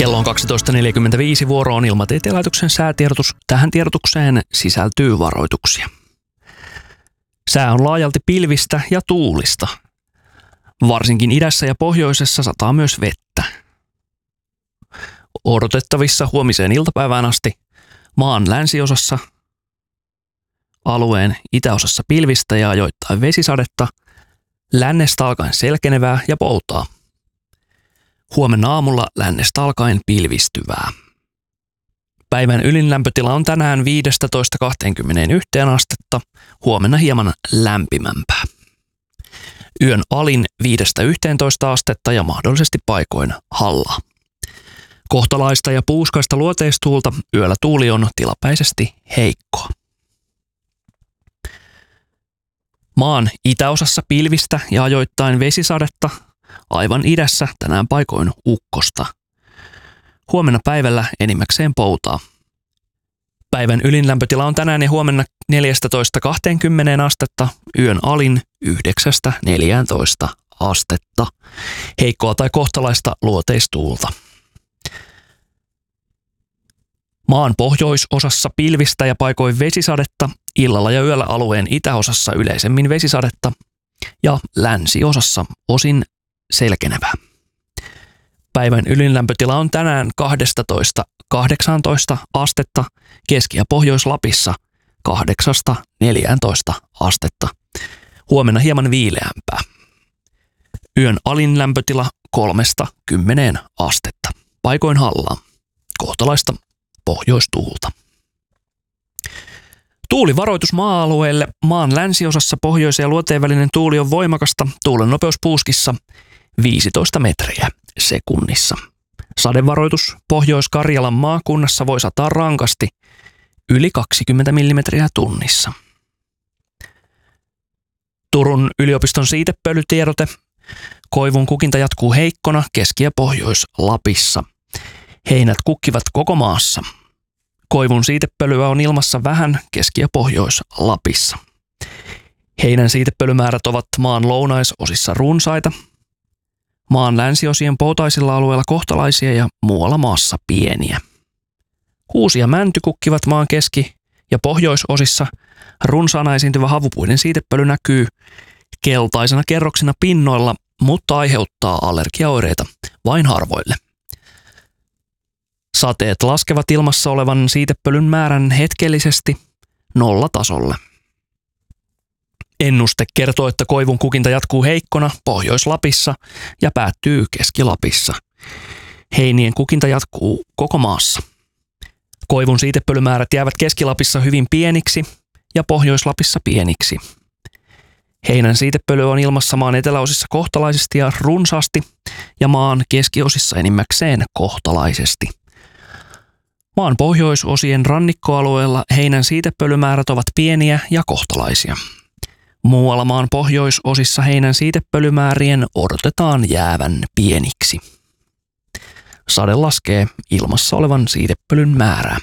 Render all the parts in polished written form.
Kello on 12.45, vuoro on Ilmatieteen laitoksen säätiedotus. Tähän tiedotukseen sisältyy varoituksia. Sää on laajalti pilvistä ja tuulista. Varsinkin idässä ja pohjoisessa sataa myös vettä. Odotettavissa huomiseen iltapäivään asti maan länsiosassa, alueen itäosassa pilvistä ja ajoittain vesisadetta, lännestä alkaen selkenevää ja poutaa. Huomenna aamulla lännestä alkaen pilvistyvää. Päivän ylin lämpötila on tänään 15–21 astetta, huomenna hieman lämpimämpää. Yön alin 5–11 astetta ja mahdollisesti paikoin hallaa. Kohtalaista ja puuskaista luoteistuulta, yöllä tuuli on tilapäisesti heikkoa. Maan itäosassa pilvistä ja ajoittain vesisadetta, aivan idässä tänään paikoin ukkosta. Huomenna päivällä enimmäkseen poutaa. Päivän ylin lämpötila on tänään ja huomenna 14–20 astetta, yön alin 9–14 astetta. Heikkoa tai kohtalaista luoteistuulta. Maan pohjoisosassa pilvistä ja paikoin vesisadetta, illalla ja yöllä alueen itäosassa yleisemmin vesisadetta ja länsiosassa osin selkenevää. Päivän ylin lämpötila on tänään 12–18 astetta, Keski- ja Pohjois-Lapissa 8–14 astetta. Huomenna hieman viileämpää. Yön alin lämpötila 3–10 astetta. Paikoin hallaa. Kohtalaista pohjoistuulta. Tuulivaroitus maa-alueelle. Maan länsiosassa pohjoisen ja luoteen välinen tuuli on voimakasta. Tuulen nopeus puuskissa 15 metriä sekunnissa. Sadevaroitus Pohjois-Karjalan maakunnassa voi sataa rankasti yli 20 millimetriä tunnissa. Turun yliopiston siitepölytiedote. Koivun kukinta jatkuu heikkona Keski- ja Pohjois-Lapissa. Heinät kukkivat koko maassa. Koivun siitepölyä on ilmassa vähän Keski- ja Pohjois-Lapissa. Heinän siitepölymäärät ovat maan lounaisosissa runsaita. Maan länsiosien poutaisilla alueilla kohtalaisia ja muualla maassa pieniä. Kuusi ja mänty kukkivat maan keski- ja pohjoisosissa. Runsaana esiintyvä havupuiden siitepöly näkyy keltaisena kerroksina pinnoilla, mutta aiheuttaa allergiaoireita vain harvoille. Sateet laskevat ilmassa olevan siitepölyn määrän hetkellisesti nollatasolle. Ennuste kertoo, että koivun kukinta jatkuu heikkona Pohjois-Lapissa ja päättyy Keski-Lapissa. Heinien kukinta jatkuu koko maassa. Koivun siitepölymäärät jäävät Keski-Lapissa hyvin pieniksi ja Pohjois-Lapissa pieniksi. Heinän siitepöly on ilmassa maan eteläosissa kohtalaisesti ja runsaasti ja maan keskiosissa enimmäkseen kohtalaisesti. Maan pohjoisosien rannikkoalueella heinän siitepölymäärät ovat pieniä ja kohtalaisia. Muualla maan pohjoisosissa heinän siitepölymäärien odotetaan jäävän pieniksi. Sade laskee ilmassa olevan siitepölyn määrää.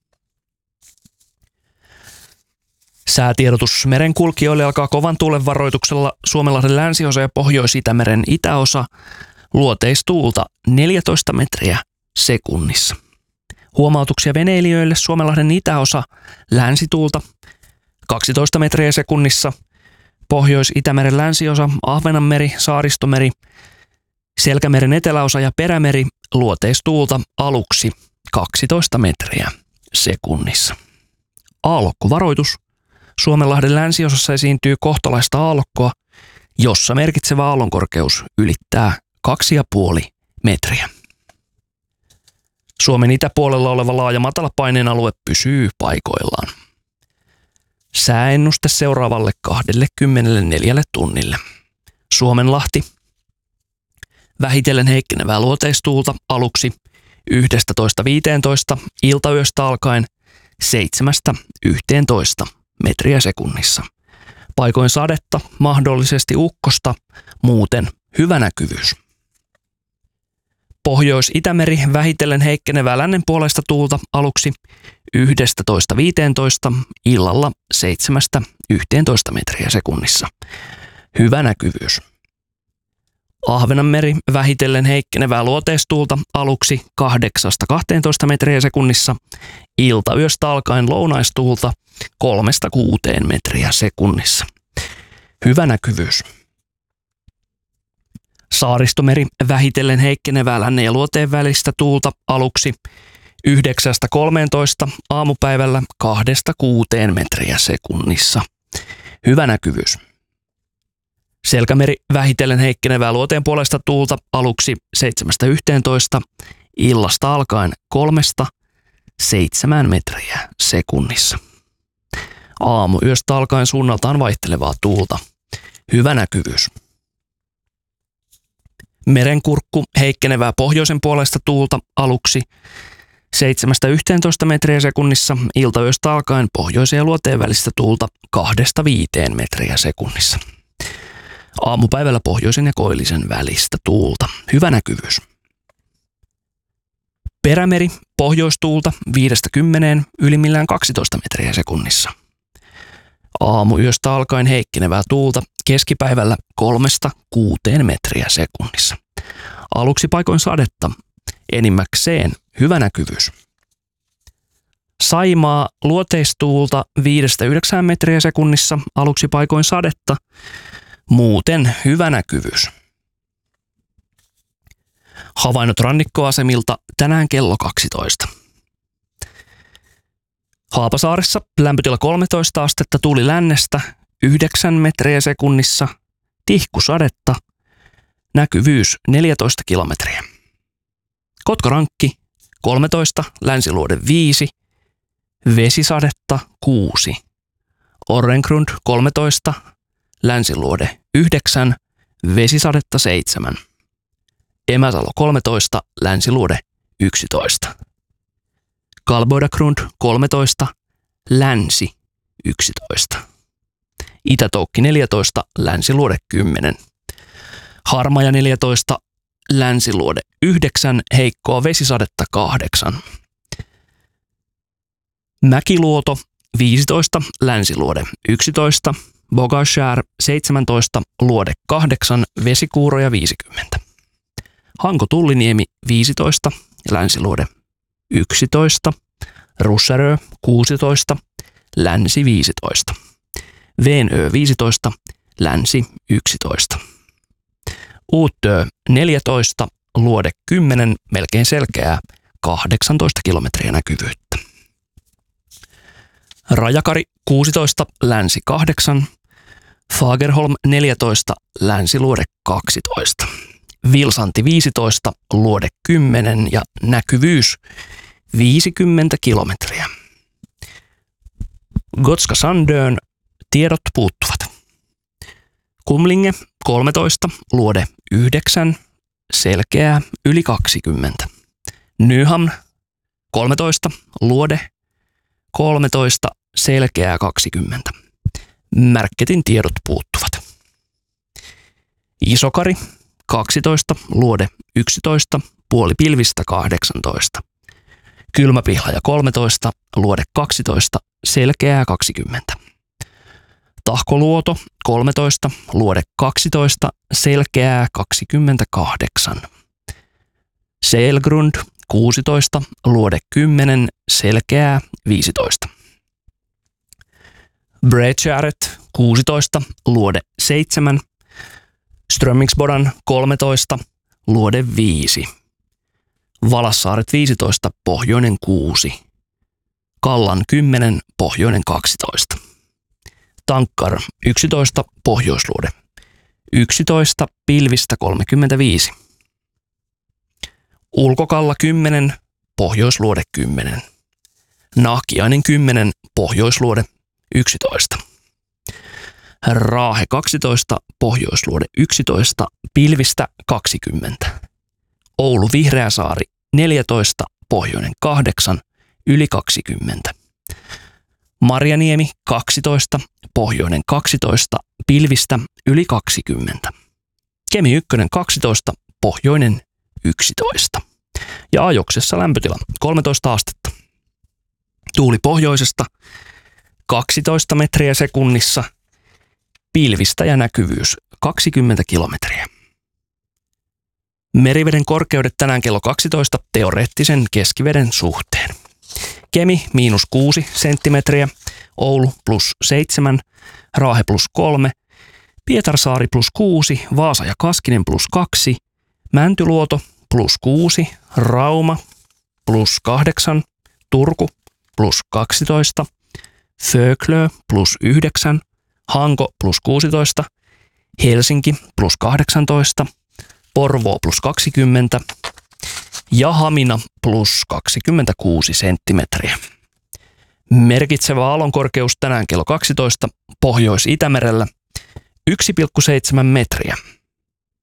Säätiedotus merenkulkijoille alkaa kovan tuulen varoituksella Suomenlahden länsiosa ja Pohjois-Itämeren itäosa. Luoteistuulta 14 metriä sekunnissa. Huomautuksia veneilijöille Suomenlahden itäosa länsituulta 12 metriä sekunnissa. Pohjois-Itämeren länsiosa, Ahvenanmeri, Saaristomeri, Selkämeren eteläosa ja Perämeri luoteistuulta aluksi 12 metriä sekunnissa. Aallokkovaroitus. Suomenlahden länsiosassa esiintyy kohtalaista aallokkoa, jossa merkitsevä aallonkorkeus ylittää 2,5 metriä. Suomen itäpuolella oleva laaja matalapaineen alue pysyy paikoillaan. Sääennuste seuraavalle 24 tunnille. Suomenlahti. Vähitellen heikkenevää luoteistuulta aluksi 11–15, iltayöstä alkaen 7–11 metriä sekunnissa. Paikoin sadetta, mahdollisesti ukkosta, muuten hyvä näkyvyys. Pohjois-Itämeri vähitellen heikkenevää lännenpuoleista tuulta aluksi 11–15, illalla 7–11 metriä sekunnissa. Hyvä näkyvyys. Ahvenanmeri vähitellen heikkenevää luoteistuulta aluksi 8–12 metriä sekunnissa, iltayöstä alkaen lounaistuulta 3–6 metriä sekunnissa. Hyvä näkyvyys. Saaristomeri vähitellen heikkenevää lännen ja luoteen välistä tuulta aluksi 9–13, aamupäivällä 2–6 metriä sekunnissa. Hyvä näkyvyys. Selkämeri vähitellen heikkenevää luoteen puolesta tuulta aluksi 7–11, illasta alkaen 3–7 metriä sekunnissa. Aamuyöstä alkaen suunnaltaan vaihtelevaa tuulta. Hyvä näkyvyys. Merenkurkku heikkenevää pohjoisen puolesta tuulta aluksi 7–11 metriä sekunnissa, iltayöstä alkaen pohjoisen ja luoteen välistä tuulta 2–5 metriä sekunnissa. Aamupäivällä pohjoisen ja koillisen välistä tuulta. Hyvä näkyvyys. Perämeri pohjoistuulta 5–10, ylimmillään 12 metriä sekunnissa. Aamuyöstä alkaen heikkenevää tuulta keskipäivällä 3–6 metriä sekunnissa. Aluksi paikoin sadetta, enimmäkseen hyvä näkyvyys. Saimaa luoteistuulta 5–9 metriä sekunnissa, aluksi paikoin sadetta, muuten hyvä näkyvyys. Havainnot rannikkoasemilta tänään kello 12. Haapasaaressa lämpötila 13 astetta, tuuli lännestä 9 metriä sekunnissa, tihkusadetta, näkyvyys 14 kilometriä. Kotkarankki 13, länsiluode 5, vesisadetta 6. Orrengrund 13, länsiluode 9, vesisadetta 7. Emäsalo 13, länsiluode 11. Kalboidagrund 13, länsi 11. Itätoukki 14, länsiluode 10. Harmaja 14, länsiluode 9, heikkoa vesisadetta 8. Mäkiluoto 15, länsiluode 11. Bogashär 17, luode 8, vesikuuroja 50. Hanko-Tulliniemi 15, länsiluode 11. Russärö 16, länsi 15. Veenö 15, länsi 11. Uuttöö 14, luode 10, melkein selkeää, 18 kilometriä näkyvyyttä. Rajakari 16, länsi 8. Fagerholm 14, länsiluode 12. Vilsanti 15, luode 10 ja näkyvyys 50 kilometriä. Gotska Sandön tiedot puuttuvat. Kumlinge 13, luode 9, selkeää yli 20. Nyhamn 13, luode 13, selkeää 20. Märketin tiedot puuttuvat. Isokari 12, luode 11, puoli pilvistä 18. Kylmäpihlaja 13, luode 12, selkeää 20. Tahkoluoto 13, luode 12, selkeää 28. Selgrund 16, luode 10, selkeää 15. Bredskäret 16, luode 7. Strömmingsbodan 13, luode 5. Valassaaret 15, pohjoinen 6. Kallan 10, pohjoinen 12. Tankkar 11, pohjoisluode 11, pilvistä 35. Ulkokalla 10, pohjoisluode 10. Nahkiainen 10, pohjoisluode 11. Raahe 12, pohjoisluode 11, pilvistä 20. Oulu Vihreäsaari 14, pohjoinen 8, yli 20. Marjaniemi 12, pohjoinen 12, pilvistä yli 20. Kemi 1 12, pohjoinen 11. Ja Ajoksessa lämpötila 13 astetta. Tuuli pohjoisesta 12 metriä sekunnissa, pilvistä ja näkyvyys 20 kilometriä. Meriveden korkeudet tänään kello 12 teoreettisen keskiveden suhteen. Kemi -6 senttimetriä, Oulu +7, Raahe +3, Pietarsaari +6, Vaasa ja Kaskinen +2, Mäntyluoto +6, Rauma +8, Turku +12, Föglö +9, Hanko +16, Helsinki +18, Porvoo +20 ja Hamina +26 senttimetriä. Merkitsevä aallonkorkeus tänään kello 12 Pohjois-Itämerellä 1,7 metriä.